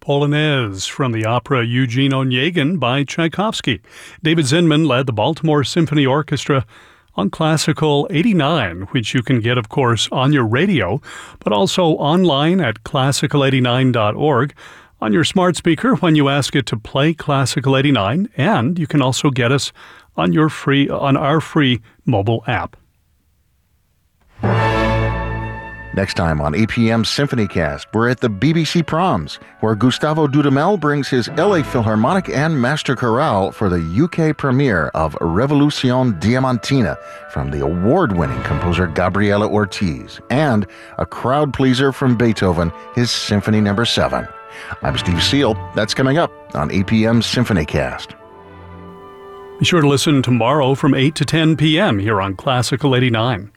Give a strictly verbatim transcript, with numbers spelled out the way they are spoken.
Polonaise from the opera Eugene Onegin by Tchaikovsky. David Zinman led the Baltimore Symphony Orchestra on Classical eighty-nine, which you can get, of course, on your radio, but also online at classical eighty-nine dot org, on your smart speaker when you ask it to play Classical eighty-nine, and you can also get us on your free on our free mobile app. Next time on A P M SymphonyCast, we're at the B B C Proms, where Gustavo Dudamel brings his L A Philharmonic and Master Chorale for the U K premiere of Revolution Diamantina from the award-winning composer Gabriela Ortiz, and a crowd pleaser from Beethoven, his Symphony Number seven. I'm Steve Seal. That's coming up on A P M SymphonyCast. Be sure to listen tomorrow from eight to ten p.m. here on Classical eighty-nine.